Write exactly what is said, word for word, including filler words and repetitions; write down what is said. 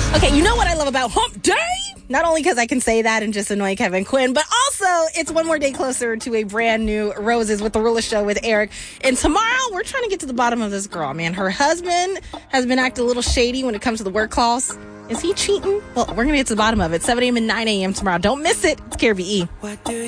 Okay, you know what I love about Hump Day? Not only because I can say that and just annoy Kevin Quinn, but also it's one more day closer to a brand new Roses with the Rula Show with Eric. And tomorrow, we're trying to get to the bottom of this girl, man. Her husband has been acting a little shady when it comes to the work calls. Is he cheating? Well, we're going to get to the bottom of it. seven a.m. and nine a.m. tomorrow. Don't miss it. It's K R B E. What do